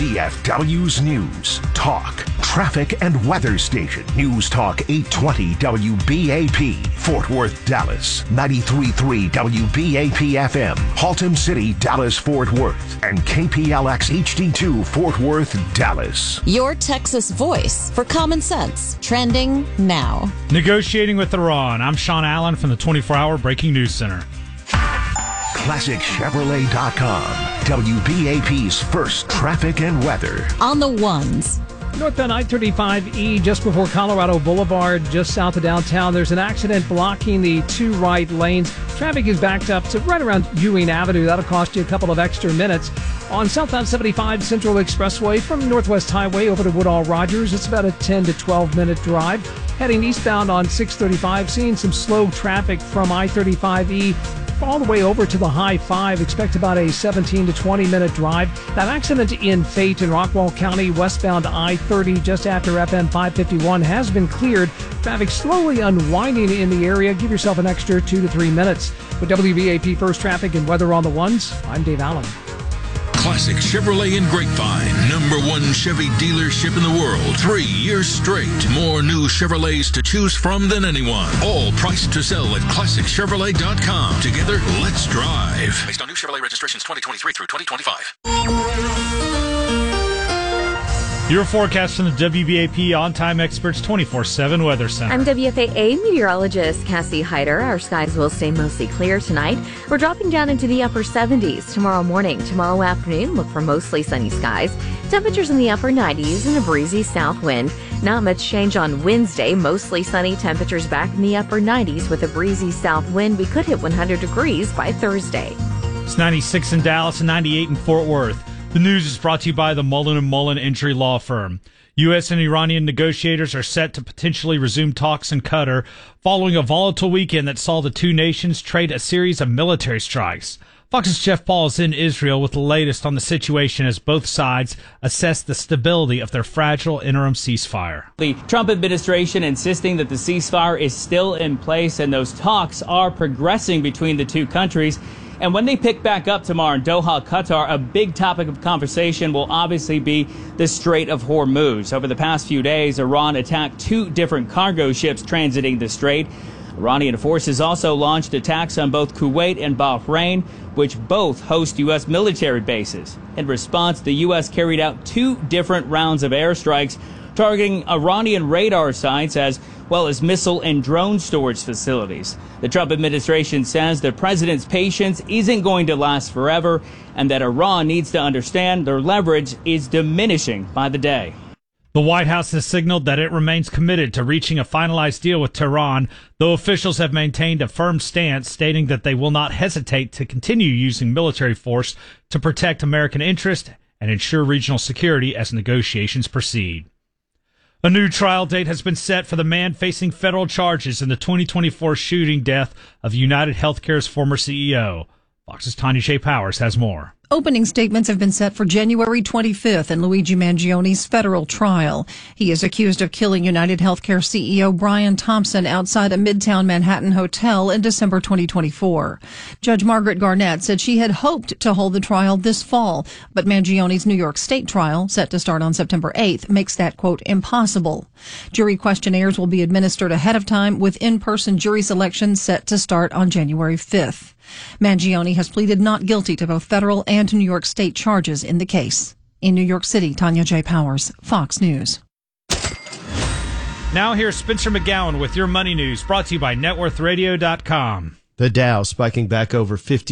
CFW's News, Talk, Traffic and Weather Station. News Talk 820 WBAP, Fort Worth, Dallas. 93.3 WBAP FM, Haltom City, Dallas, Fort Worth. And KPLX HD2, Fort Worth, Dallas. Your Texas voice for common sense. Trending now. Negotiating with Iran. I'm Sean Allen from the 24-Hour Breaking News Center. ClassicChevrolet.com, WBAP's first traffic and weather. On the ones. Northbound I-35E just before Colorado Boulevard, just south of downtown. There's an accident blocking the two right lanes. Traffic is backed up to right around Ewing Avenue. That'll cost you a couple of extra minutes. On southbound 75 Central Expressway from Northwest Highway over to Woodall Rogers, it's about a 10 to 12 minute drive. Heading eastbound on 635, seeing some slow traffic from I-35E all the way over to the High 5. Expect about a 17 to 20 minute drive. That accident in Fate in Rockwall County, westbound I-30 just after FM 551 has been cleared. Traffic slowly unwinding in the area. Give yourself an extra 2 to 3 minutes. With WBAP First Traffic and Weather on the Ones, I'm Dave Allen. Classic Chevrolet in Grapevine, #1 Chevy dealership in the world, 3 years straight. More new Chevrolets to choose from than anyone. All priced to sell at ClassicChevrolet.com. Together, let's drive. Based on new Chevrolet registrations 2023 through 2025. Your forecast from the WBAP On-Time Experts 24/7 Weather Center. I'm WFAA meteorologist Cassie Hyder. Our skies will stay mostly clear tonight. We're dropping down into the upper 70s tomorrow morning. Tomorrow afternoon, look for mostly sunny skies. Temperatures in the upper 90s and a breezy south wind. Not much change on Wednesday. Mostly sunny, temperatures back in the upper 90s with a breezy south wind. We could hit 100 degrees by Thursday. It's 96 in Dallas and 98 in Fort Worth. The news is brought to you by the Mullen & Mullen Injury Law Firm. U.S. and Iranian negotiators are set to potentially resume talks in Qatar following a volatile weekend that saw the two nations trade a series of military strikes. Fox's Jeff Paul is in Israel with the latest on the situation as both sides assess the stability of their fragile interim ceasefire. The Trump administration insisting that the ceasefire is still in place and those talks are progressing between the two countries. And when they pick back up tomorrow in Doha, Qatar, a big topic of conversation will obviously be the Strait of Hormuz. Over the past few days, Iran attacked 2 different cargo ships transiting the strait. Iranian forces also launched attacks on both Kuwait and Bahrain, which both host U.S. military bases. In response, the U.S. carried out 2 different rounds of airstrikes targeting Iranian radar sites as well as missile and drone storage facilities. The Trump administration says the president's patience isn't going to last forever and that Iran needs to understand their leverage is diminishing by the day. The White House has signaled that it remains committed to reaching a finalized deal with Tehran, though officials have maintained a firm stance, stating that they will not hesitate to continue using military force to protect American interests and ensure regional security as negotiations proceed. A new trial date has been set for the man facing federal charges in the 2024 shooting death of United Healthcare's former CEO. Fox's Tanya J. Powers has more. Opening statements have been set for January 25th in Luigi Mangioni's federal trial. He is accused of killing United Healthcare CEO Brian Thompson outside a Midtown Manhattan hotel in December 2024. Judge Margaret Garnett said she had hoped to hold the trial this fall, but Mangioni's New York State trial, set to start on September 8th, makes that, quote, impossible. Jury questionnaires will be administered ahead of time, with in-person jury selection set to start on January 5th. Mangioni has pleaded not guilty to both federal and New York State charges in the case. In New York City, Tanya J. Powers, Fox News. Now here's Spencer McGowan with your money news, brought to you by NetWorthRadio.com. The Dow spiking back over 50.